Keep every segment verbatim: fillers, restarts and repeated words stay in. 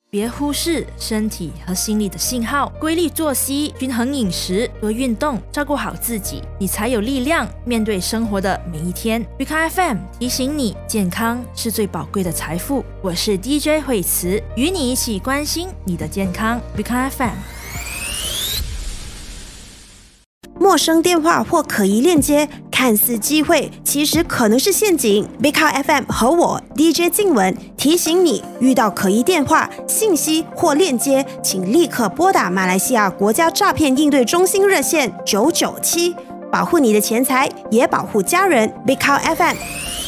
别忽视身体和心理的信号，规律作息、均衡饮食、多运动，照顾好自己，你才有力量面对生活的每一天。B K F M 提醒你，健康是最宝贵的财富。我是 D J 惠慈，与你一起关心你的健康。B K F M。 陌生电话或可疑链接，看似机会，其实可能是陷阱。B K F M 和我 D J 静文提醒你，遇到可疑电话、信息或链接，请立刻拨打马来西亚国家诈骗应对中心热线九九七，保护你的钱财，也保护家人。B K F M。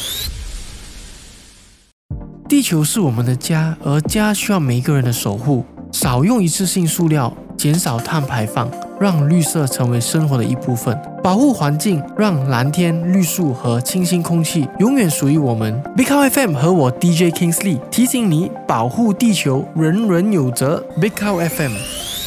地球是我们的家，而家需要每一个人的守护。少用一次性塑料，减少碳排放，让绿色成为生活的一部分。保护环境，让蓝天、绿树和清新空气永远属于我们。B K F M 和我 D J Kingsley 提醒你，保护地球，人人有责。B K F M。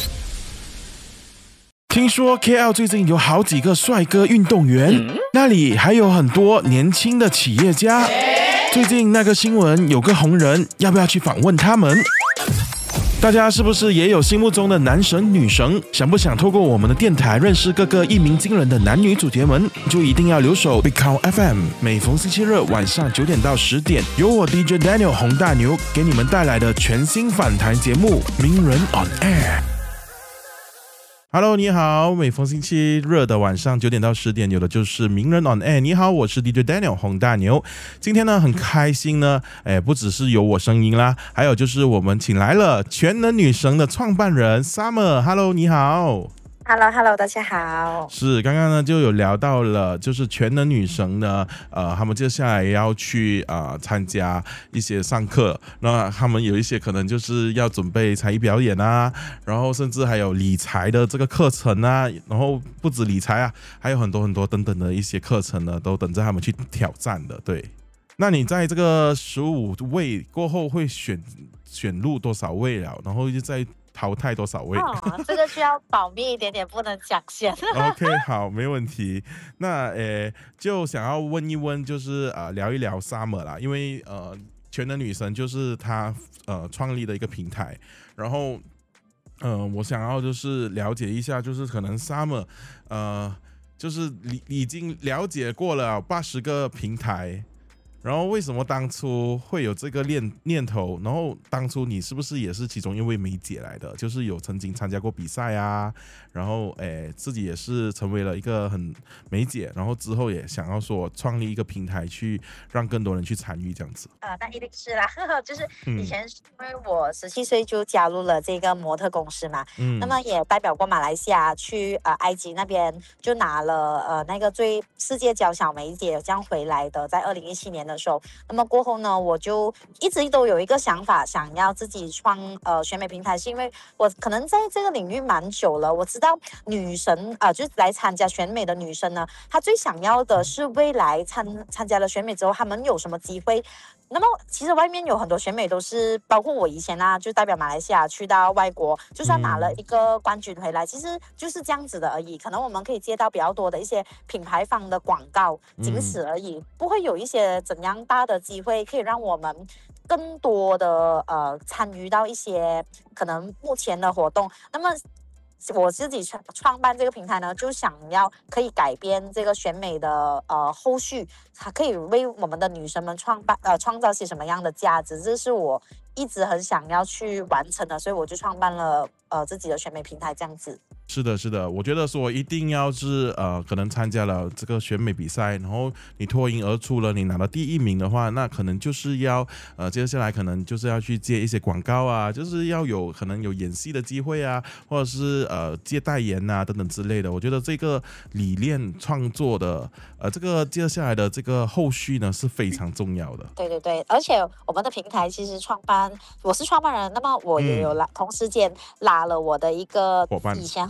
听说 K L 最近有好几个帅哥运动员，嗯、那里还有很多年轻的企业家。最近那个新闻有个红人，要不要去访问他们？大家是不是也有心目中的男神女神？想不想透过我们的电台认识各个一鸣惊人的男女主角们？就一定要留守 B K F M， 每逢星期日晚上九点到十点，由我 D J Daniel 洪大牛给你们带来的全新访谈节目《名人 on Air》。Hello， 你好，每逢星期日的晚上九点到十点，有的就是名人 on air。你好，我是 D J Daniel 洪大牛。今天呢，很开心呢，哎，不只是有我声音啦，还有就是我们请来了全能女神的创办人 Summer。Hello， 你好。 Hello Hello 大家好。 是刚刚呢就有聊到了，就是全能女神呢，呃，他们接下来要去呃参加一些上课，那他们有一些可能就是要准备才艺表演啊，然后甚至还有理财的这个课程啊，然后不止理财啊，还有很多很多等等的一些课程呢，都等着他们去挑战的。对，那你在这个十五位过后会选选入多少位了？然后就在淘汰多少位？ 哦，这个需要保密一点点，不能讲先。 OK， 好，没问题。那呃，就想要问一问，就是呃，聊一聊 Summer 啦，因为呃，全能女神就是她呃创立的一个平台，然后呃，我想要就是了解一下，就是可能 Summer 呃，就是已已经了解过了八十个平台。然后为什么当初会有这个念念头？然后当初你是不是也是其中一位梅姐来的？就是有曾经参加过比赛啊，然后诶自己也是成为了一个很梅姐，然后之后也想要说创立一个平台去让更多人去参与这样子。 呃，那一定是啦，就是以前是因为我十七岁就加入了这个模特公司嘛，嗯，那么也代表过马来西亚去呃埃及那边就拿了呃那个最世界娇小梅姐这样回来的，在二零一七年的时候，那么过后呢，我就一直都有一个想法，想要自己创呃选美平台，是因为我可能在这个领域蛮久了，我知道女神啊、呃，就是来参加选美的女生呢，她最想要的是未来参参加了选美之后，她们有什么机会。那么其实外面有很多选美都是，包括我以前啊，就代表马来西亚去到外国，就算拿了一个冠军回来，嗯、其实就是这样子的而已。可能我们可以接到比较多的一些品牌方的广告，仅此而已，嗯、不会有一些怎样大的机会可以让我们更多的呃参与到一些可能目前的活动。那么我自己创办这个平台呢，就想要可以改变这个选美的呃后续，它可以为我们的女生们创办呃创造些什么样的价值，这是我一直很想要去完成的，所以我就创办了呃自己的选美平台这样子。 是的，是的，我觉得说一定要是呃，可能参加了这个选美比赛，然后你脱颖而出了，你拿到第一名的话，那可能就是要呃，接下来可能就是要去接一些广告啊，就是要有可能有演戏的机会啊，或者是呃接代言啊等等之类的。我觉得这个理念创作的呃，这个接下来的这个后续呢是非常重要的。 对对对，而且我们的平台其实创办，我是创办人，那么我也有拉，嗯、同时间拉了我的一个伙伴，以前和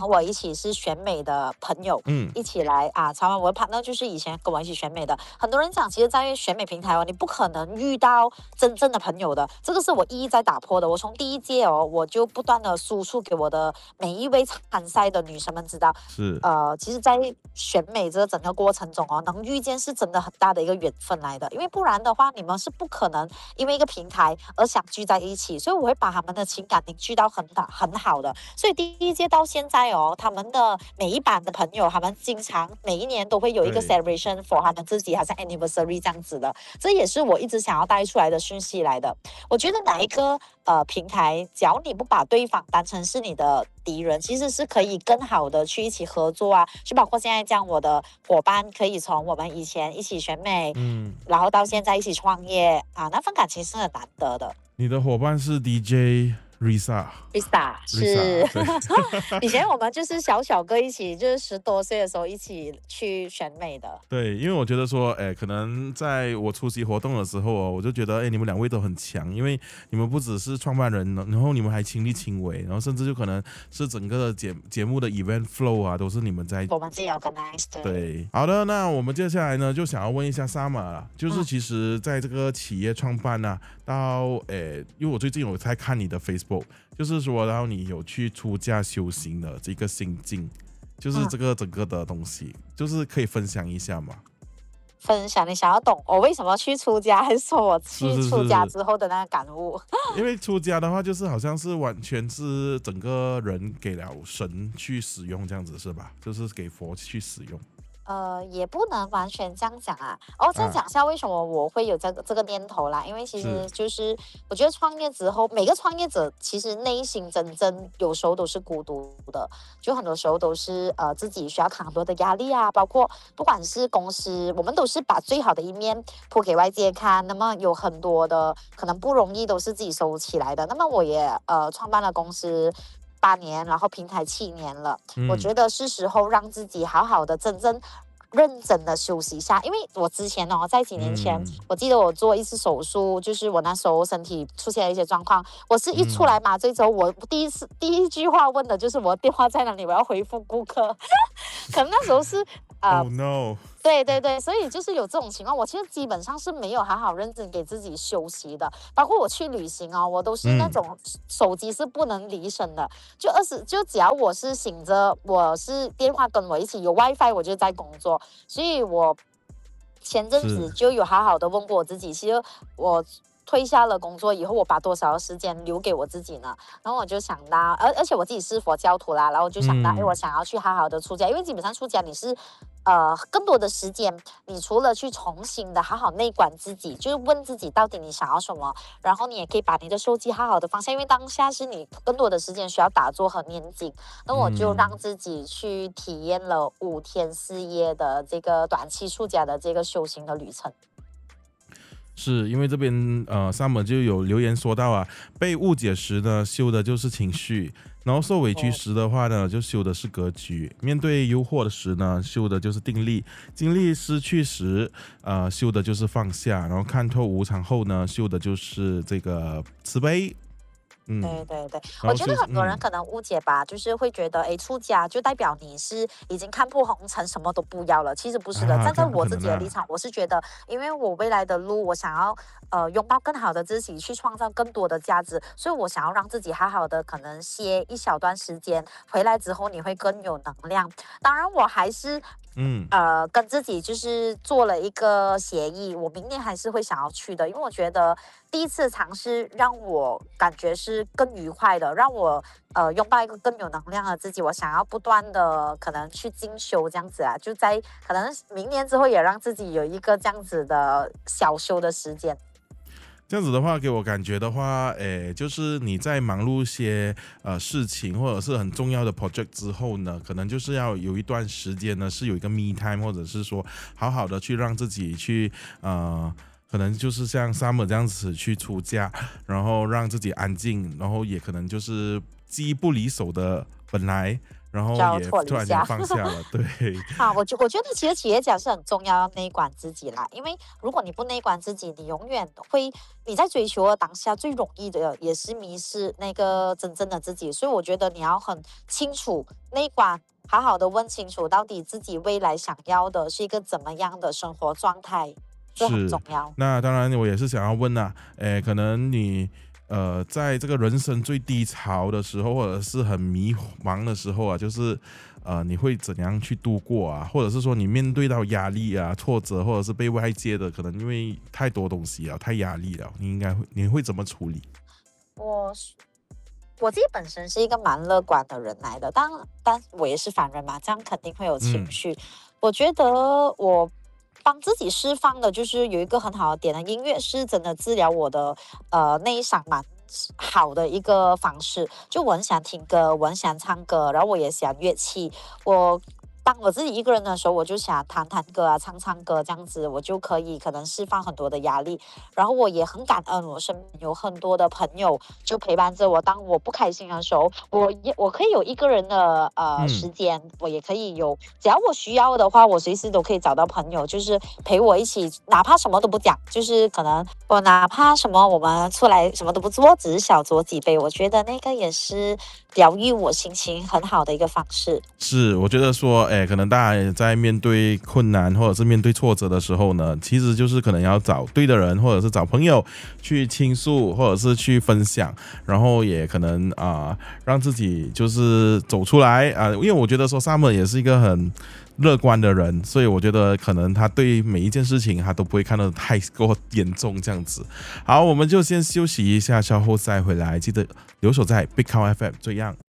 和我一起是选美的朋友，嗯，一起来啊参观。我的 partner 就是以前跟我一起选美的。很多人讲，其实，在选美平台哦，你不可能遇到真正的朋友的，这个是我一一在打破的。我从第一届哦，我就不断的输出给我的每一位参赛的女生们知道， 是呃，其实，在选美这个整个过程中哦，能遇见是真的很大的一个缘分来的，因为不然的话，你们是不可能因为一个平台而相聚在一起，所以我会把他们的情感凝聚到很大很好的。所以第一届到现在哦，他们的每一版的朋友，他们经常每一年都会有一个 celebration for 他们自己，好像 anniversary 这样子的。这也是我一直想要带出来的讯息来的。我觉得哪一个呃平台，只要你不把对方当成是你的敌人，其实是可以更好的去一起合作啊。就包括现在这样，我的伙伴可以从我们以前一起选美，嗯，然后到现在一起创业啊，那份感情是很难得的。 你的伙伴是 D J Risa Risa 是以前我们就是小小哥一起，就是十多岁的时候一起去选美的。 对，因为我觉得说，哎，可能在我出席活动的时候哦，我就觉得，哎，你们两位都很强，因为你们不只是创办人，然后你们还亲力亲为，然后甚至就可能是整个节节目的 event flow 啊，都是你们在我们自己 organize 的。 对，好的，那我们接下来呢，就想要问一下 Summer 啦，就是其实在这个企业创办啊，到诶，因为我最近有在看你的 Facebook。就是说，然后你有去出家修行的这个心境，就是这个整个的东西，嗯、就是可以分享一下吗？ 分享，你想要懂我为什么去出家，还是说我去出家之后的那个感悟？ 是是是因为出家的话，就是好像是完全是整个人给了神去使用，这样子是吧？就是给佛去使用。 呃，也不能完全这样讲啊。哦，再讲一下为什么我会有这个这个念头啦。因为其实就是我觉得创业之后，每个创业者其实内心真正有时候都是孤独的，就很多时候都是呃自己需要扛很多的压力啊，包括不管是公司，我们都是把最好的一面铺给外界看，那么有很多的可能不容易都是自己收起来的。那么我也呃创办了公司八年，然后平台七年了，嗯、我觉得是时候让自己好好的真正认真的休息一下。因为我之前哦，在几年前，嗯、我记得我做一次手术，就是我那时候身体出现了一些状况，我是一出来麻醉之后，嗯、我第一次第一句话问的就是我的电话在哪里，我要回复顾客。可能那时候是啊、呃 oh, no. 对对对，所以就是有这种情况，我其实基本上是没有好好认真给自己休息的。包括我去旅行哦，我都是那种手机是不能离身的，就二十就只要我是醒着，我是电话跟我一起有 WiFi， 我就在工作。所以我前阵子就有好好的问过我自己，其实我退下了工作以后，我把多少时间留给我自己呢？然后我就想到，而而且我自己是佛教徒啦，然后我就想到，哎、嗯，我想要去好好的出家，因为基本上出家你是。呃，更多的时间，你除了去重新的好好内观自己，就是问自己到底你想要什么，然后你也可以把你的手机好好的放下，因为当下是你更多的时间需要打坐和念经。那我就让自己去体验了五天四夜的这个短期出家的这个修行的旅程。 是因为这边呃 Summer 就有留言说到啊，被误解时呢，修的就是情绪。然后受委屈时的话呢，就修的是格局；面对诱惑的时呢，修的就是定力；精力失去时，呃，修的就是放下；然后看透无常后呢，修的就是这个慈悲。 嗯，对对对，我觉得很多人可能误解吧，嗯、就是会觉得，哎，出家就代表你是已经看破红尘，什么都不要了。其实不是的，啊、站在我自己的立场，我是觉得，因为我未来的路，我想要呃拥抱更好的自己，去创造更多的价值，所以我想要让自己好好的，可能歇一小段时间，回来之后你会更有能量。当然，我还是。嗯，呃，跟自己就是做了一个协议，我明年还是会想要去的，因为我觉得第一次尝试让我感觉是更愉快的，让我呃拥抱一个更有能量的自己。我想要不断的可能去进修这样子啊，就在可能明年之后也让自己有一个这样子的小休的时间。 这样子的话，给我感觉的话，诶，就是你在忙碌一些呃事情或者是很重要的 project 之后呢，可能就是要有一段时间呢，是有一个 me time， 或者是说好好的去让自己去呃，可能就是像 Summer 这样子去出家，然后让自己安静，然后也可能就是机不离手的本来，然后也突然间放下了。对， 啊，我觉我觉得其实企业家是很重要，要内观自己啦。因为如果你不内观自己，你永远会你在追求的当下最容易的也是迷失那个真正的自己。所以我觉得你要很清楚内观。好好的问清楚，到底自己未来想要的是一个怎么样的生活状态，这很重要。 那当然，我也是想要问啊，诶，可能你呃，在这个人生最低潮的时候，或者是很迷茫的时候啊，就是呃，你会怎样去度过啊？或者是说你面对到压力啊、挫折，或者是被外界的可能因为太多东西了、太压力了，你应该会你会怎么处理？ 我。我自己本身是一个蛮乐观的人来的，但但我也是凡人嘛，这样肯定会有情绪。嗯、我觉得我帮自己释放的，就是有一个很好的点的，音乐是真的治疗我的呃内伤蛮好的一个方式。就我很喜欢听歌，我很喜欢唱歌，然后我也喜欢乐器。我当我自己一个人的时候，我就想弹弹歌啊，唱唱歌，这样子我就可以可能释放很多的压力。然后我也很感恩，我身边有很多的朋友就陪伴着我。当我不开心的时候，我也我可以有一个人的呃、嗯、时间，我也可以有，只要我需要的话，我随时都可以找到朋友，就是陪我一起，哪怕什么都不讲，就是可能我哪怕什么我们出来什么都不做，只是小酌几杯，我觉得那个也是疗愈我心情很好的一个方式。 是，我觉得说。哎，可能大家在面对困难或者是面对挫折的时候呢，其实就是可能要找对的人，或者是找朋友去倾诉，或者是去分享，然后也可能啊、呃、让自己就是走出来啊、呃。因为我觉得说 Summer 也是一个很乐观的人，所以我觉得可能他对每一件事情他都不会看得太过严重这样子。好，我们就先休息一下，稍后再回来，记得留守在 Big Cow F M 这样。